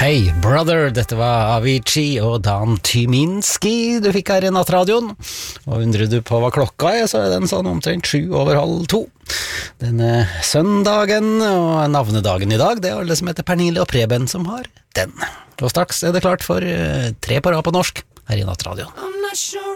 Hey brother, dette var Avicii og Dan Tyminski du fikk her i nattradioen. Og undrer du på hva klokka så den sånn omtrent 2:07. Denne søndagen og navnedagen i dag, det alle som heter Pernille og Preben som har den. Og straks det klart for 3 på rad på norsk her i nattradioen.